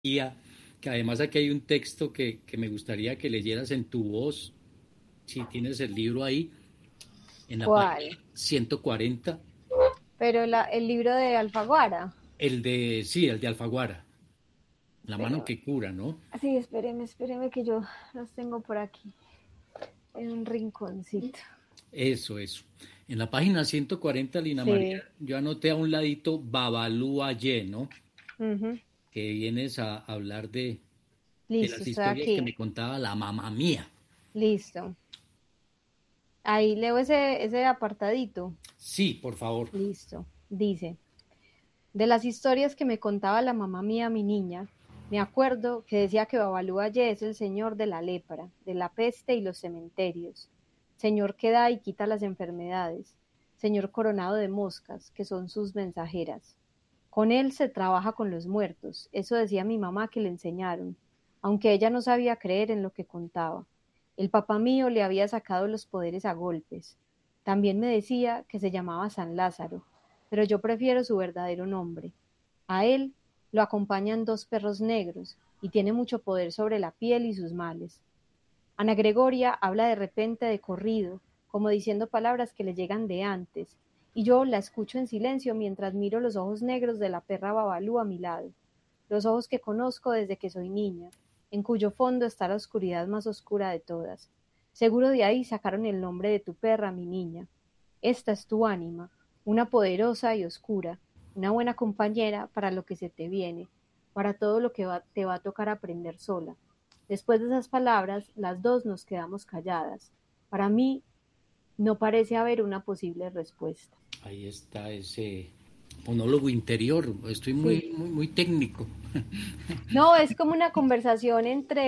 que además aquí hay un texto que me gustaría que leyeras en tu voz, si tienes el libro ahí, en la página ¿Cuál? 140, Pero el libro de Alfaguara. sí, el de Alfaguara, La mano Espéreme. que cura, ¿no? Sí, espéreme que yo los tengo por aquí, en un rinconcito. Eso. En la página 140, Lina María, Sí. yo anoté a un ladito Babalú Aye, ¿no? Ujú. Que vienes a hablar de Listo, las estoy historias que aquí. me contaba la mamá mía. Listo. Ahí leo ese apartadito. Sí, por favor. Listo. Dice, de las historias que me contaba la mamá mía, mi niña, me acuerdo que decía que Babalú Aye es el señor de la lepra, de la peste y los cementerios, señor que da y quita las enfermedades, señor coronado de moscas, que son sus mensajeras. Con él se trabaja con los muertos, eso decía mi mamá que le enseñaron, aunque ella no sabía creer en lo que contaba. El papá mío le había sacado los poderes a golpes. También me decía que se llamaba San Lázaro, pero yo prefiero su verdadero nombre. A él lo acompañan dos perros negros y tiene mucho poder sobre la piel y sus males. Ana Gregoria habla de repente de corrido, como diciendo palabras que le llegan de antes, y yo la escucho en silencio mientras miro los ojos negros de la perra Babalú a mi lado, los ojos que conozco desde que soy niña, en cuyo fondo está la oscuridad más oscura de todas. Seguro de ahí sacaron el nombre de tu perra, mi niña. Esta es tu ánima, una poderosa y oscura, una buena compañera para lo que se te viene, para todo lo que te va a tocar aprender sola. Después de esas palabras, las dos nos quedamos calladas. Para mí, no parece haber una posible respuesta. Ahí está ese monólogo interior. Estoy Sí. muy técnico. No, es como una conversación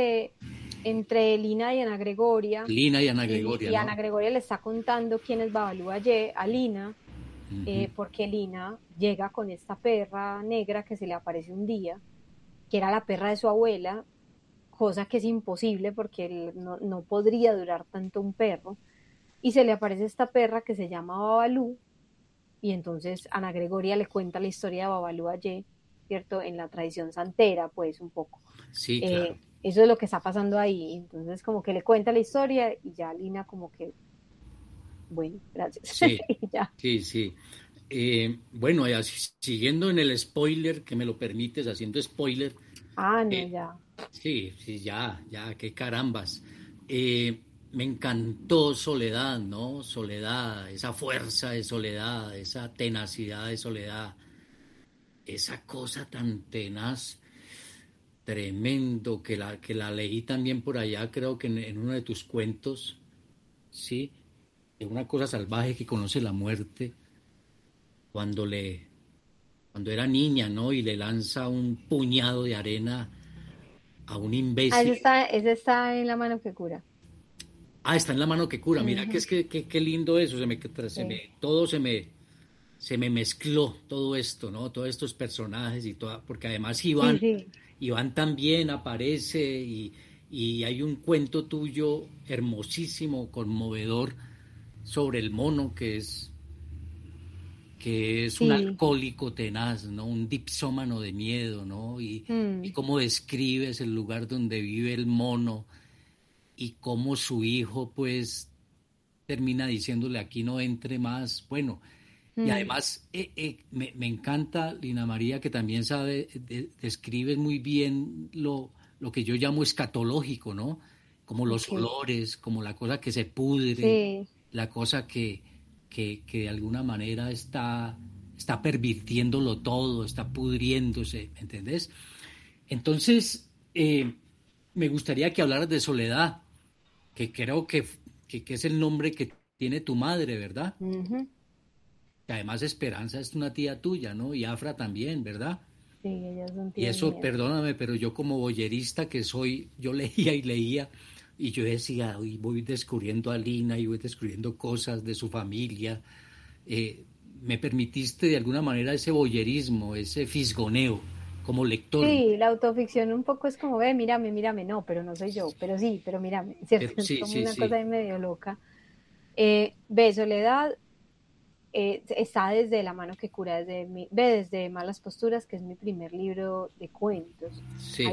entre Lina y Ana Gregoria, Lina y Ana Gregoria, y Ana ¿no? Gregoria le está contando quién es Babalú Aye a Lina, Ujú. porque Lina llega con esta perra negra que se le aparece un día, que era la perra de su abuela, cosa que es imposible porque él no podría durar tanto un perro, y se le aparece esta perra que se llama Babalú, y entonces Ana Gregoria le cuenta la historia de Babalú Aye, ¿cierto? En la tradición santera, pues un poco. Sí, claro. Eso es lo que está pasando ahí. Entonces, como que le cuenta la historia y ya Lina, como que, bueno, gracias. Sí, Y ya. sí. Bueno, y así, siguiendo en el spoiler, que me lo permites, haciendo spoiler. Ah, no, eh, ya. sí, ya, qué carambas. Me encantó Soledad, ¿no? Soledad, esa fuerza de Soledad, esa tenacidad de Soledad, esa cosa tan tenaz, tremendo, que la leí también por allá, creo que en uno de tus cuentos, ¿sí? De una cosa salvaje que conoce la muerte cuando cuando era niña, ¿no? Y le lanza un puñado de arena a un Ah, imbécil. ese está en la mano que cura. Ah, está en la mano que cura. Mira que Ujú, es que qué lindo eso. sí, Todo se me mezcló todo esto, ¿no? Todos estos personajes y toda, porque además sí, sí. Iván también aparece y hay un cuento tuyo hermosísimo, conmovedor sobre el mono que es un Sí. alcohólico tenaz, ¿no? Un dipsómano de miedo, ¿no? Y Mm, cómo describes el lugar donde vive el mono y cómo su hijo, pues, termina diciéndole aquí no entre más. Bueno, y mm, además me encanta, Lina María, que también sabe, describe muy bien lo que yo llamo escatológico, ¿no? Como los ok. olores, como la cosa que se pudre, Sí, la cosa que de alguna manera está pervirtiéndolo todo, está pudriéndose, ¿me entendés? Entonces, me gustaría que hablaras de Soledad, que creo que es el nombre que tiene tu madre, ¿verdad? ujú, Que además Esperanza es una tía tuya, ¿no? Y Afra también, ¿verdad? sí, ellas son Y tías eso, mías. perdóname, pero yo como boyerista que soy, yo leía y leía y yo decía, y voy descubriendo a Lina y voy descubriendo cosas de su familia. Eh, Me permitiste de alguna manera ese boyerismo, ese fisgoneo como lector. Sí, la autoficción un poco es como, ve, mírame, mírame, no, pero no soy yo, pero sí, pero mírame, ¿cierto? Pero Es sí, como sí, una cosa sí. ahí medio loca. Ve, Soledad, está desde La mano que cura, desde Malas Posturas, que es mi primer libro de cuentos. Sí.